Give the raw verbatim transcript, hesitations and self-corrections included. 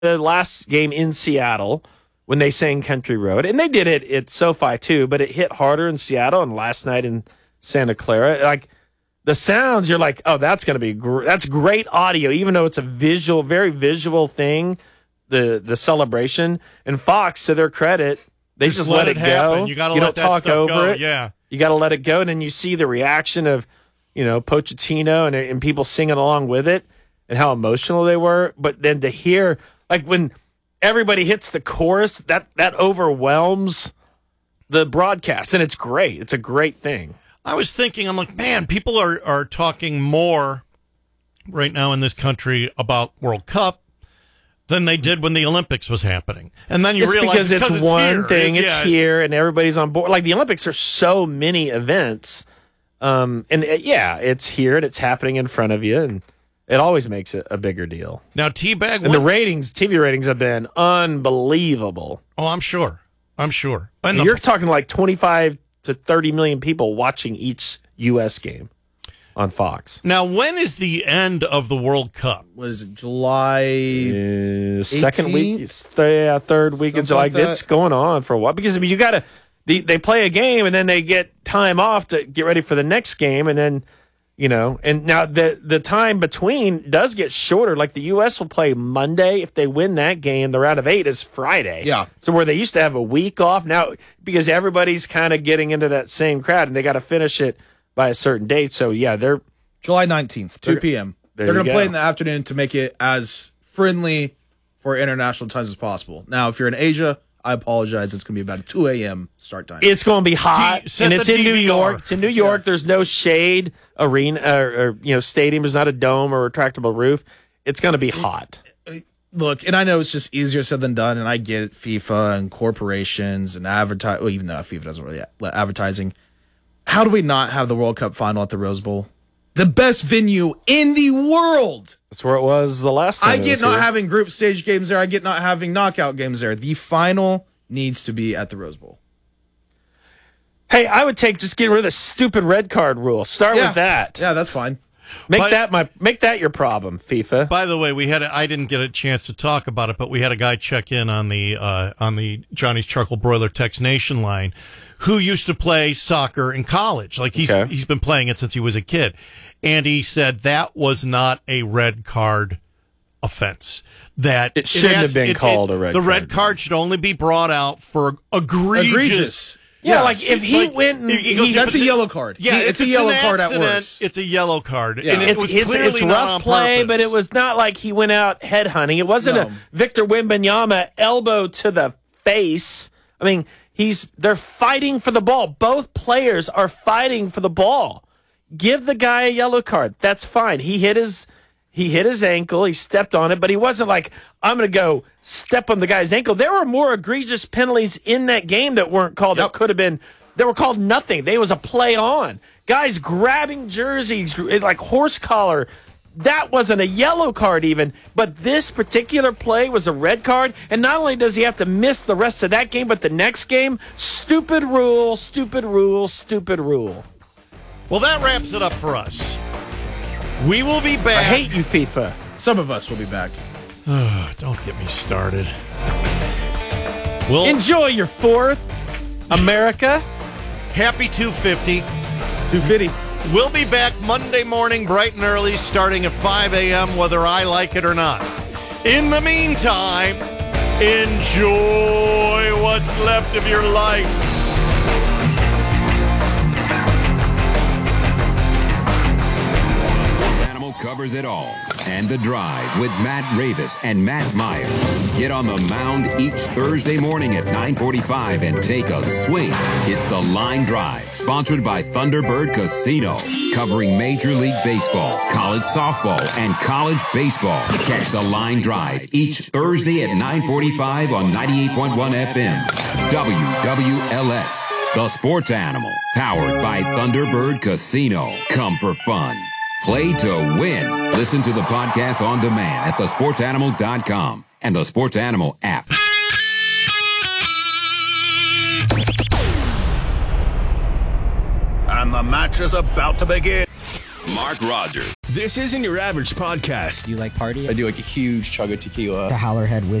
the last game in Seattle when they sang Country Road, and they did it at SoFi too, but it hit harder in Seattle and last night in Santa Clara. Like the sounds, you're like, oh, that's going to be gr- that's great audio, even though it's a visual, very visual thing. The the celebration, and Fox, to their credit, they just, just let, let it happen. go. You got to let don't that talk stuff over go. it. Yeah, you got to let it go, and then you see the reaction of, you know, Pochettino and and people singing along with it, and how emotional they were. But then to hear, like when everybody hits the chorus, that that overwhelms the broadcast, and it's great. It's a great thing. I was thinking, I'm like, man, people are are talking more right now in this country about World Cup than they did when the Olympics was happening. And then you it's realize because it's, because it's one here. thing, it, it's yeah. here, and everybody's on board. Like the Olympics are so many events, um, and it, yeah, it's here and it's happening in front of you, and it always makes it a bigger deal. Now, T-Bag, and what? the ratings, T V ratings have been unbelievable. Oh, I'm sure. I'm sure. And You're the, talking like twenty-five to thirty million people watching each U S game on Fox. Now, when is the end of the World Cup? What is it, July uh, second week, yeah, third week of July. Like it's going on for a while because I mean, you got to. They, they play a game and then they get time off to get ready for the next game, and then you know, and now the the time between does get shorter. Like the U S will play Monday. If they win that game, the round of eight is Friday. Yeah. So where they used to have a week off now because everybody's kind of getting into that same crowd and they got to finish it by a certain date. So, yeah, they're... July nineteenth, two p.m. They're going to go. play in the afternoon to make it as friendly for international times as possible. Now, if you're in Asia, I apologize. It's going to be about a two a.m. start time. It's going to be hot, D- and it's in D V R. New York. It's in New York. Yeah. There's no shade arena or, or, you know, stadium. There's not a dome or retractable roof. It's going to be hot. Look, and I know it's just easier said than done, and I get it, FIFA and corporations and advertise. Well, even though FIFA doesn't really advertising. How do we not have the World Cup final at the Rose Bowl? The best venue in the world. That's where it was the last time. I get not here. having group stage games there. I get not having knockout games there. The final needs to be at the Rose Bowl. Hey, I would take just get rid of the stupid red card rule. Start Yeah. with that. Yeah, that's fine. Make But- that my make that your problem, FIFA. By the way, we had a, I didn't get a chance to talk about it, but we had a guy check in on the uh, on the Johnny's Charcoal Broiler Text Nation line who used to play soccer in college. Like he's Okay. he's been playing it since he was a kid. And he said that was not a red card offense. That It shouldn't has- have been it- called it- a red The card. red card should only be brought out for egregious. Egregious. Yeah, Yeah, like if he like, went and he goes, he- That's a but- yellow card. Yeah, He- it's a an yellow card at accident. worst. It's a yellow card. Yeah. And it it's was it's, clearly it's not rough on play, purpose. but it was not like he went out headhunting. It wasn't No. a Victor Wembanyama elbow to the face. I mean, he's they're fighting for the ball. Both players are fighting for the ball. Give the guy a yellow card. That's fine. He hit his he hit his ankle. He stepped on it, but he wasn't like, I'm going to go step on the guy's ankle. There were more egregious penalties in that game that weren't called. Yep. That could have been. They were called nothing. They was a play on. Guys grabbing jerseys like horse collar. That wasn't a yellow card even, but this particular play was a red card. And not only does he have to miss the rest of that game, but the next game, stupid rule, stupid rule, stupid rule. Well, that wraps it up for us. We will be back. I hate you, FIFA. Some of us will be back. Don't get me started. We'll Enjoy your fourth, America. happy two fifty. two fifty. We'll be back Monday morning, bright and early, starting at five a.m., whether I like it or not. In the meantime, enjoy what's left of your life. Sports Animal covers it all. And The Drive with Matt Ravis and Matt Meyer. Get on the mound each Thursday morning at nine forty-five and take a swing. It's The Line Drive, sponsored by Thunderbird Casino, covering Major League Baseball, college softball, and college baseball. Catch The Line Drive each Thursday at nine forty-five on ninety-eight point one F M. W W L S, The Sports Animal, powered by Thunderbird Casino. Come for fun. Play to win. Listen to the podcast on demand at the sports animal dot com and the Sports Animal app. And the match is about to begin. Mark Rogers. This isn't your average podcast. Do you like party? I do like a huge chug of tequila. The Howlerhead